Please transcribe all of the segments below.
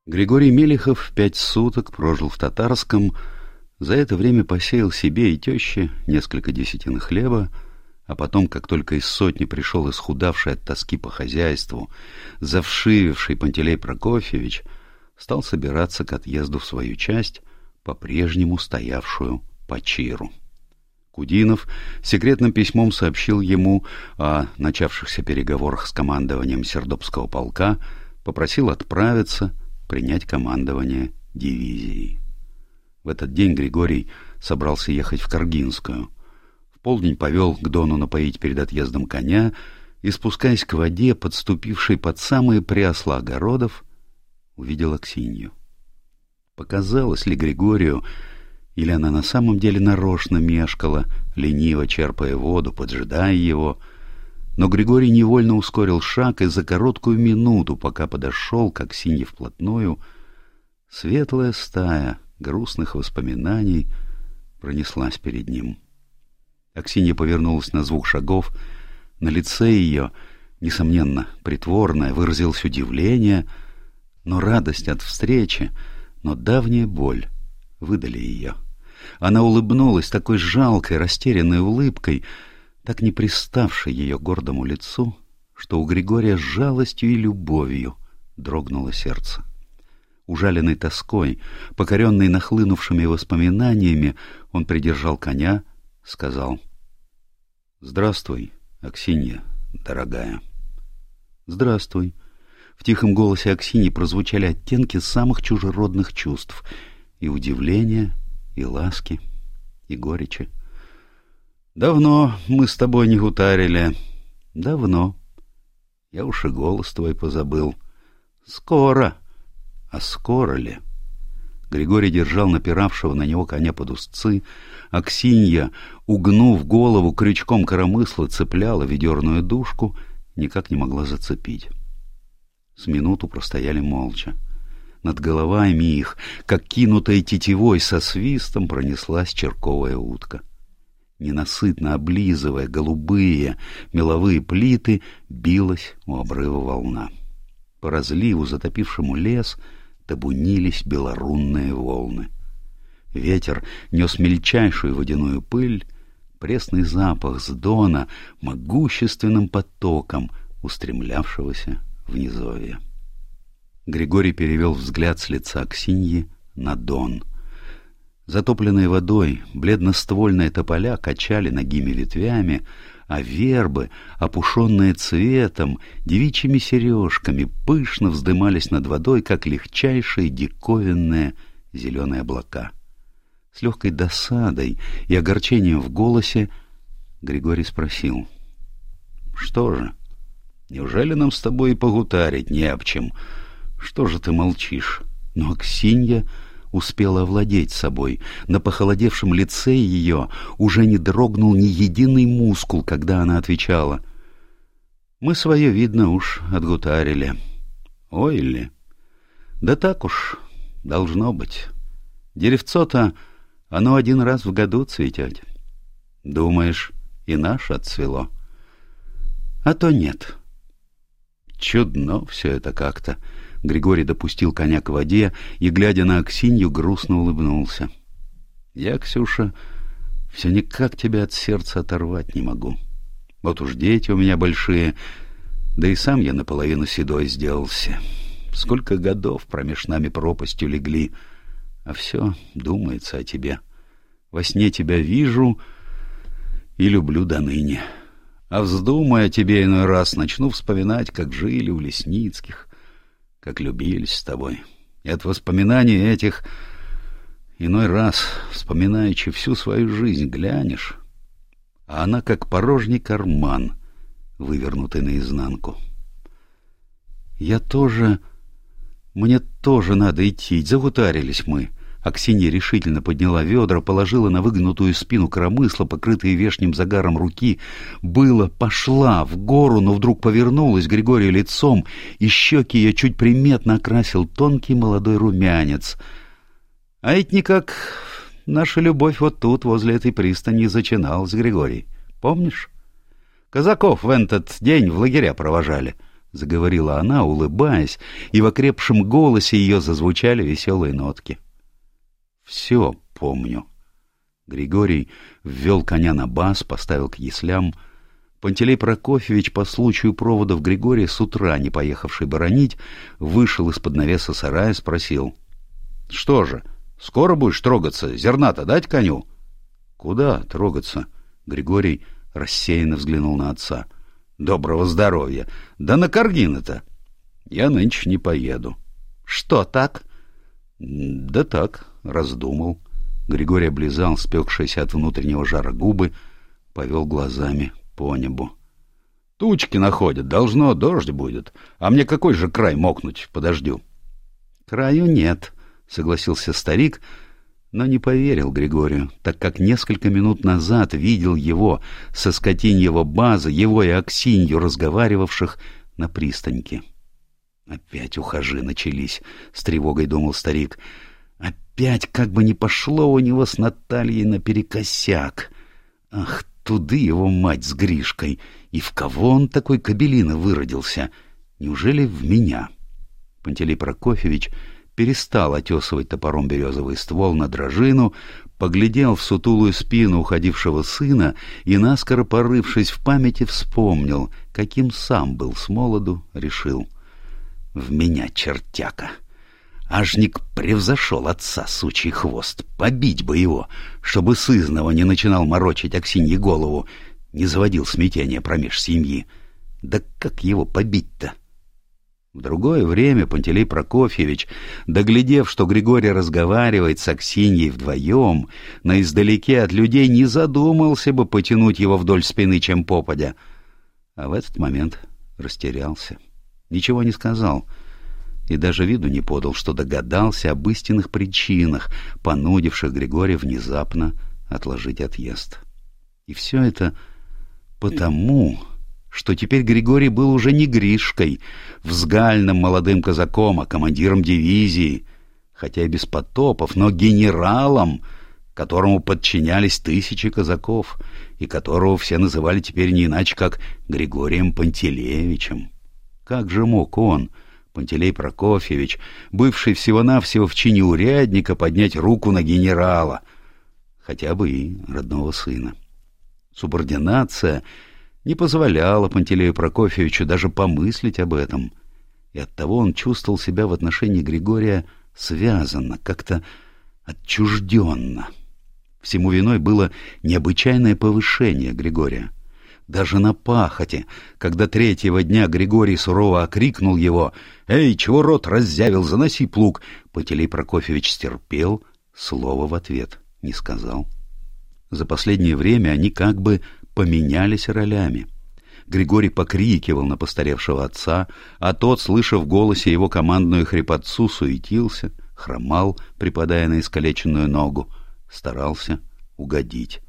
Григорий Мелихов 5 суток прожил в Татарском, за это время посеял себе и теще несколько десятин хлеба, а потом, как только из сотни пришел исхудавший от тоски по хозяйству, завшививший Пантелей Прокофьевич, стал собираться к отъезду в свою часть, по-прежнему стоявшую по Чиру. Кудинов секретным письмом сообщил ему о начавшихся переговорах с командованием Сердобского полка, попросил отправиться, принять командование дивизией. В этот день Григорий собрался ехать в Каргинскую. В полдень повел к Дону напоить перед отъездом коня и, спускаясь к воде, подступившей под самые приосла огородов, увидел Аксинью. Показалось ли Григорию, или она на самом деле нарочно мешкала, лениво черпая воду, поджидая его, но Григорий невольно ускорил шаг, и за короткую минуту, пока подошел к Аксинье вплотную, светлая стая грустных воспоминаний пронеслась перед ним. Аксинья повернулась на звук шагов, на лице ее, несомненно, притворное, выразилось удивление, но радость от встречи, но давняя боль выдали ее. Она улыбнулась такой жалкой, растерянной улыбкой, так не приставшей ее гордому лицу, что у Григория с жалостью и любовью дрогнуло сердце. Ужаленный тоской, покоренный нахлынувшими воспоминаниями, он придержал коня, сказал: «Здравствуй, Аксинья, дорогая». «Здравствуй». В тихом голосе Аксиньи прозвучали оттенки самых чужеродных чувств: и удивления, и ласки, и горечи. «Давно мы с тобой не гутарили». «Давно». «Я уж и голос твой позабыл». «Скоро». «А скоро ли?» Григорий держал напиравшего на него коня под узцы. Аксинья, угнув голову крючком коромысла, цепляла ведерную дужку, никак не могла зацепить. С минуту простояли молча. Над головами их, как кинутая тетивой со свистом, пронеслась черковая утка. Ненасытно облизывая голубые меловые плиты, билась у обрыва волна. По разливу, затопившему лес, табунились белорунные волны. Ветер нес мельчайшую водяную пыль, пресный запах с Дона могущественным потоком, устремлявшегося в низовье. Григорий перевел взгляд с лица Аксиньи на Дон. Затопленные водой бледноствольные тополя качали нагими ветвями, а вербы, опушенные цветом, девичьими сережками, пышно вздымались над водой, как легчайшие диковинные зеленые облака. С легкой досадой и огорчением в голосе Григорий спросил: «Что же, неужели нам с тобой и погутарить не об чем? Что же ты молчишь?» Но Аксинья успела овладеть собой. На похолодевшем лице ее уже не дрогнул ни единый мускул, когда она отвечала: «Мы свое, видно, уж отгутарили». «Ой ли?» «Да так уж должно быть. Деревцо-то, оно один раз в году цветет. Думаешь, и наше отцвело?» «А то нет». «Чудно все это как-то». Григорий допустил коня к воде и, глядя на Аксинью, грустно улыбнулся. «Я, Ксюша, все никак тебя от сердца оторвать не могу. Вот уж дети у меня большие, да и сам я наполовину седой сделался. Сколько годов промеж нами пропастью легли, а все думается о тебе. Во сне тебя вижу и люблю до ныне. А вздумая тебе иной раз, начну вспоминать, как жили у Лесницких, как любились с тобой. И от воспоминаний этих иной раз, вспоминаючи всю свою жизнь, глянешь, а она как порожний карман, вывернутый наизнанку. Мне тоже надо идти, загутарились мы». Аксинья решительно подняла ведра, положила на выгнутую спину коромысла, покрытые вешним загаром руки. Пошла в гору, но вдруг повернулась к Григорию лицом, и щеки ее чуть приметно окрасил тонкий молодой румянец. «А ведь никак наша любовь вот тут, возле этой пристани, зачиналась, Григорий. Помнишь? Казаков в этот день в лагеря провожали. — заговорила она, улыбаясь, и в окрепшем голосе ее зазвучали веселые нотки. «Все помню». Григорий ввел коня на баз, поставил к яслям. Пантелей Прокофьевич, по случаю проводов Григория, с утра не поехавший боронить, вышел из-под навеса сарая, спросил: «Что же, скоро будешь трогаться? Зерна-то дать коню?» «Куда трогаться?» Григорий рассеянно взглянул на отца. «Доброго здоровья! Да на Каргины-то!» «Я нынче не поеду». «Что так?» «Да так, раздумал». Григорий облизал спекшиеся от внутреннего жара губы, повел глазами по небу. «Тучки находят, должно дождь будет. А мне какой же край мокнуть по дождю?» «Краю нет», — согласился старик, но не поверил Григорию, так как несколько минут назад видел его со скотиньего база, его и Аксинью, разговаривавших на пристаньке. «Опять ухажи начались», — с тревогой думал старик. «Опять как бы не пошло у него с Натальей наперекосяк. Ах, туды его мать с Гришкой! И в кого он такой кобелина выродился? Неужели в меня?» Пантелей Прокофьевич перестал отесывать топором березовый ствол на дрожину, поглядел в сутулую спину уходившего сына и, наскоро порывшись в памяти, вспомнил, каким сам был с молоду, решил: «В меня чертяка! Ажник превзошел отца, сучий хвост, побить бы его, чтобы сызнова не начинал морочить Аксинье голову, не заводил смятения промеж семьи. Да как его побить-то?» В другое время Пантелей Прокофьевич, доглядев, что Григорий разговаривает с Аксиньей вдвоем, на издалеке от людей, не задумался бы потянуть его вдоль спины, чем попадя. А в этот момент растерялся, ничего не сказал и даже виду не подал, что догадался об истинных причинах, понудивших Григория внезапно отложить отъезд. И все это потому, что теперь Григорий был уже не Гришкой, взгальным молодым казаком, а командиром дивизии, хотя и без потопов, но генералом, которому подчинялись тысячи казаков, и которого все называли теперь не иначе, как Григорием Пантелеевичем. Как же мог он, Пантелей Прокофьевич, бывший всего-навсего в чине урядника, поднять руку на генерала, хотя бы и родного сына? Субординация не позволяла Пантелею Прокофьевичу даже помыслить об этом, и оттого он чувствовал себя в отношении Григория связанно, как-то отчужденно. Всему виной было необычайное повышение Григория. Даже на пахоте, когда третьего дня Григорий сурово окрикнул его: «Эй, чего рот раззявил, заноси плуг!» Пантелей Прокофьевич стерпел, слова в ответ не сказал. За последнее время они как бы поменялись ролями. Григорий покрикивал на постаревшего отца, а тот, слыша в голосе его командную хрипотцу, суетился, хромал, припадая на искалеченную ногу, старался угодить.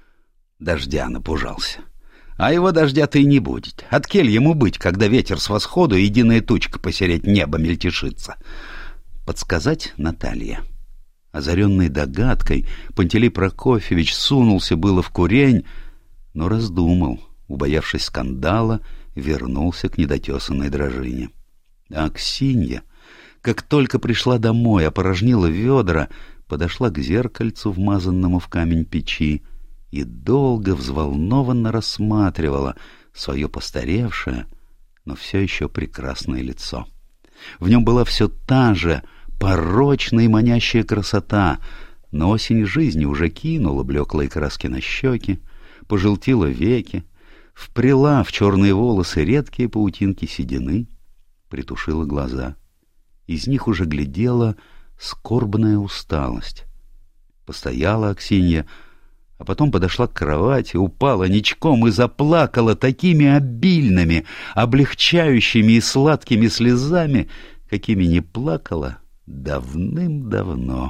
Дождя напужался. А его дождя-то и не будет. Откель ему быть, когда ветер с восходу и единая тучка посереть небо мельтешится? Подсказать Наталье? Озаренный догадкой, Пантелей Прокофьевич сунулся было в курень, но раздумал, убоявшись скандала, вернулся к недотесанной дрожине. А Аксинья, как только пришла домой, опорожнила ведра, подошла к зеркальцу, вмазанному в камень печи, и долго взволнованно рассматривала свое постаревшее, но все еще прекрасное лицо. В нем была все та же порочная и манящая красота, но осень жизни уже кинула блеклые краски на щеки, пожелтила веки, вплела в черные волосы редкие паутинки седины, притушила глаза. Из них уже глядела скорбная усталость. Постояла Аксинья, а потом подошла к кровати, упала ничком и заплакала такими обильными, облегчающими и сладкими слезами, какими не плакала давным-давно.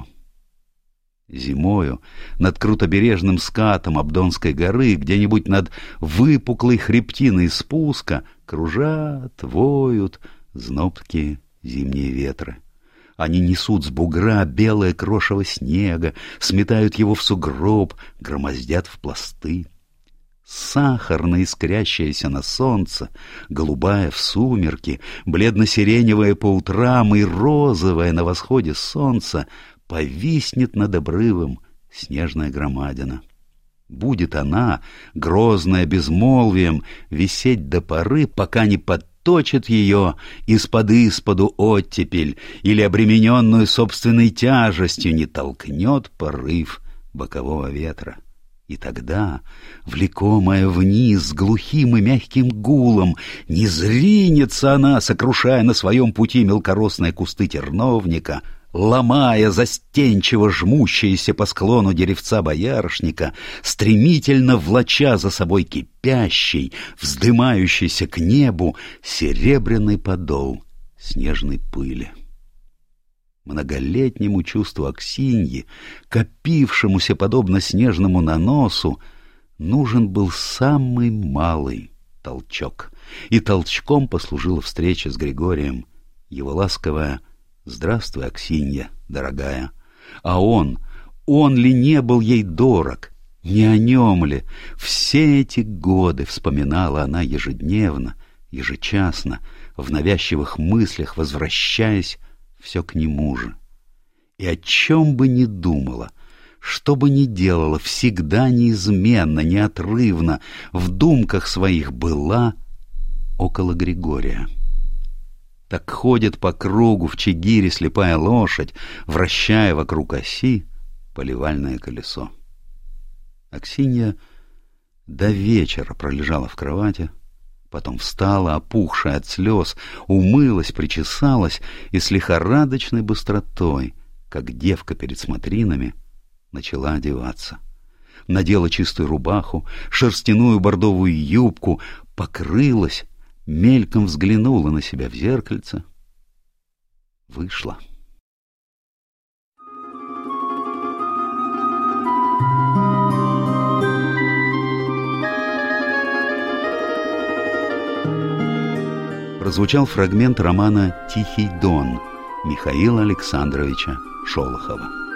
Зимою над крутобережным скатом Абдонской горы, где-нибудь над выпуклой хребтиной спуска, кружат, воют знобкие зимние ветры. Они несут с бугра белое крошево снега, сметают его в сугроб, громоздят в пласты. сахарно искрящаяся на солнце, голубая в сумерки, бледно-сиреневая по утрам и розовая на восходе солнца, повиснет над обрывом снежная громадина. Будет она, грозная безмолвием, висеть до поры, пока не подточит ее из-под оттепель или, обремененную собственной тяжестью, не толкнет порыв бокового ветра. И тогда, влекомая вниз с глухим и мягким гулом, не зринется она, сокрушая на своем пути мелкоросные кусты терновника, ломая застенчиво жмущиеся по склону деревца боярышника, стремительно влача за собой кипящий, вздымающийся к небу серебряный подол снежной пыли. Многолетнему чувству Аксиньи, копившемуся подобно снежному наносу, нужен был самый малый толчок. И толчком послужила встреча с Григорием, его ласковая «Здравствуй, Аксинья, дорогая». А он ли не был ей дорог? Не о нем ли? Все эти годы вспоминала она ежедневно, ежечасно, в навязчивых мыслях возвращаясь все к нему же. И о чем бы ни думала, что бы ни делала, всегда неизменно, неотрывно в думках своих была около Григория. Так ходит по кругу в чигире слепая лошадь, вращая вокруг оси поливальное колесо. Аксинья до вечера пролежала в кровати, потом встала, опухшая от слез, умылась, причесалась и с лихорадочной быстротой, как девка перед смотринами, начала одеваться. Надела чистую рубаху, шерстяную бордовую юбку, покрылась, мельком взглянула на себя в зеркальце, вышла. Прозвучал фрагмент романа «Тихий Дон» Михаила Александровича Шолохова.